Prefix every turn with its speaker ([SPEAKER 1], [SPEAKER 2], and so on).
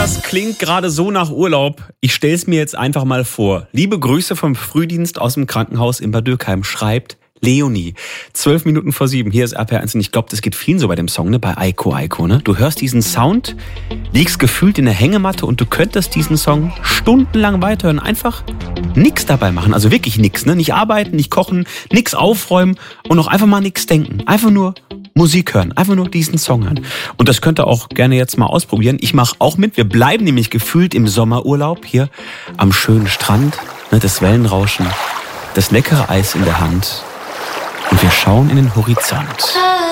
[SPEAKER 1] Das klingt gerade so nach Urlaub. Ich stell's mir jetzt einfach mal vor. Liebe Grüße vom Frühdienst aus dem Krankenhaus in Bad Dürkheim, schreibt Leonie. 12 Minuten vor 7. Hier ist RPR1 und ich glaube, das geht vielen so bei dem Song, ne? Bei Aiko Aiko, ne? Du hörst diesen Sound, liegst gefühlt in der Hängematte und du könntest diesen Song stundenlang weiterhören. Einfach nix dabei machen. Also wirklich nix, ne? Nicht arbeiten, nicht kochen, nix aufräumen und auch einfach mal nix denken. Einfach nur Musik hören. Einfach nur diesen Song hören. Und das könnt ihr auch gerne jetzt mal ausprobieren. Ich mache auch mit. Wir bleiben nämlich gefühlt im Sommerurlaub hier am schönen Strand, ne? Das Wellenrauschen, das leckere Eis in der Hand. Und wir schauen in den Horizont.